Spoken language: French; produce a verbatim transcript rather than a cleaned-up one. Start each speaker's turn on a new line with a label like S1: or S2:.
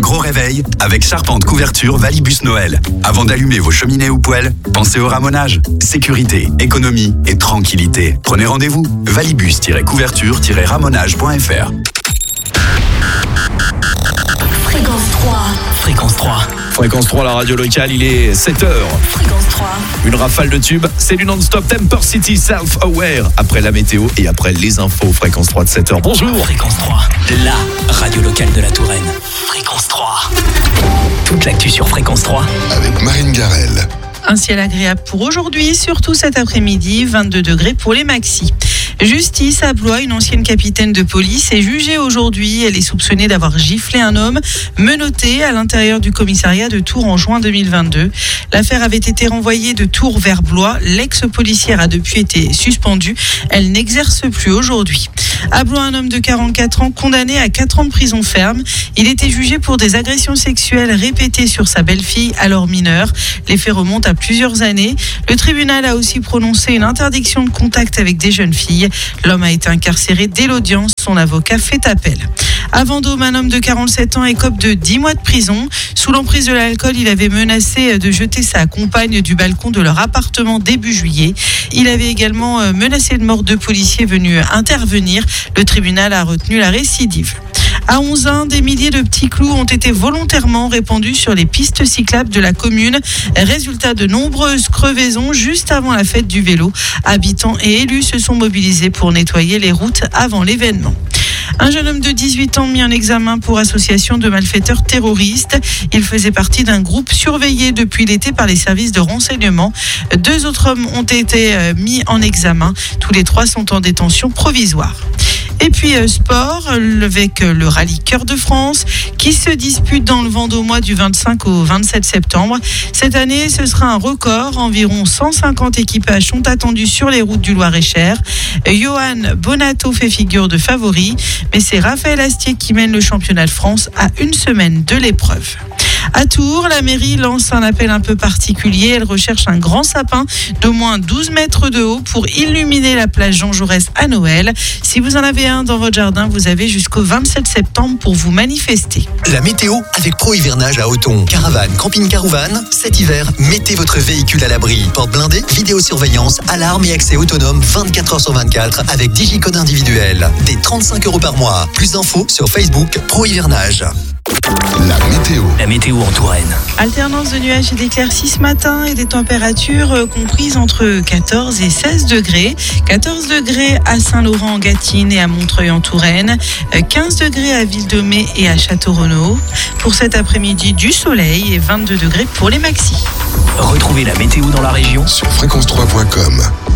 S1: gros réveil avec Charpente Couverture Valibus Noël. Avant d'allumer vos cheminées ou poêles, pensez au ramonage. Sécurité, économie et tranquillité. Prenez rendez-vous. valibus tiret couverture tiret ramonage point f r.
S2: Fréquence trois.
S3: Fréquence trois. Fréquence trois, la radio locale, il est sept heures.
S2: Fréquence trois.
S3: Une rafale de tubes, c'est du non-stop Temper City Self-Aware. Après la météo et après les infos, Fréquence trois de sept heures. Bonjour.
S4: Fréquence trois, la radio locale de la Touraine. Fréquence trois. Toute l'actu sur Fréquence trois.
S5: Avec Marine Garel.
S6: Un ciel agréable pour aujourd'hui, surtout cet après-midi, vingt-deux degrés pour les maxis. Justice à Blois, une ancienne capitaine de police est jugée aujourd'hui. Elle est soupçonnée d'avoir giflé un homme menotté à l'intérieur du commissariat de Tours en juin deux mille vingt-deux. L'affaire avait été renvoyée de Tours vers Blois. L'ex-policière a depuis été suspendue. Elle n'exerce plus aujourd'hui. À Blois, un homme de quarante-quatre ans condamné à quatre ans de prison ferme. Il était jugé pour des agressions sexuelles répétées sur sa belle-fille alors mineure. Les faits remontent à plusieurs années. Le tribunal a aussi prononcé une interdiction de contact avec des jeunes filles. L'homme a été incarcéré dès l'audience. Son avocat fait appel. À Vendôme, un homme de quarante-sept ans écope de dix mois de prison. Sous l'emprise de l'alcool, il avait menacé de jeter sa compagne du balcon de leur appartement début juillet. Il avait également menacé de mort deux policiers venus intervenir. Le tribunal a retenu la récidive. À Onzain, des milliers de petits clous ont été volontairement répandus sur les pistes cyclables de la commune. Résultat de nombreuses crevaisons juste avant la fête du vélo. Habitants et élus se sont mobilisés pour nettoyer les routes avant l'événement. Un jeune homme de dix-huit ans mis en examen pour association de malfaiteurs terroristes. Il faisait partie d'un groupe surveillé depuis l'été par les services de renseignement. Deux autres hommes ont été mis en examen. Tous les trois sont en détention provisoire. Et puis euh, sport, avec le rallye Cœur de France qui se dispute dans le Vendômois du vingt-cinq au vingt-sept septembre. Cette année, ce sera un record. Environ cent cinquante équipages sont attendus sur les routes du Loir-et-Cher. Johan Bonato fait figure de favori, mais c'est Raphaël Astier qui mène le championnat de France à une semaine de l'épreuve. À Tours, la mairie lance un appel un peu particulier. Elle recherche un grand sapin d'au moins douze mètres de haut pour illuminer la plage Jean Jaurès à Noël. Si vous en avez un dans votre jardin, vous avez jusqu'au vingt-sept septembre pour vous manifester.
S7: La météo avec Pro Hivernage à Othon. Caravane, camping-car ou van, cet hiver, mettez votre véhicule à l'abri. Porte blindée, vidéosurveillance, alarme et accès autonome vingt-quatre heures sur vingt-quatre avec digicode individuel. Des trente-cinq euros par mois. Plus d'infos sur Facebook Pro Hivernage.
S5: La météo.
S4: La météo en Touraine.
S6: Alternance de nuages et d'éclaircies ce matin et des températures euh, comprises entre quatorze et seize degrés. quatorze degrés à Saint-Laurent-en-Gâtine et à Montreuil en Touraine. Euh, quinze degrés à Ville-de-Mai et à Château-Renaud. Pour cet après-midi, du soleil et vingt-deux degrés pour les maxis.
S4: Retrouvez la météo dans la région
S5: Sur fréquence trois point com.